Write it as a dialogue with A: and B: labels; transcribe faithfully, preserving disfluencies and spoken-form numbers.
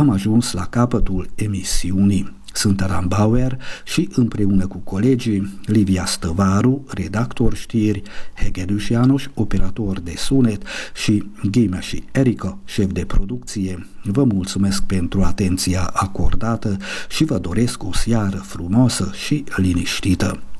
A: am ajuns la capătul emisiunii. Sunt Aram Bauer și împreună cu colegii Livia Stăvaru, redactor știri, Hegedus János, operator de sunet și Ghimea și Erica, șef de producție, vă mulțumesc pentru atenția acordată și vă doresc o seară frumoasă și liniștită.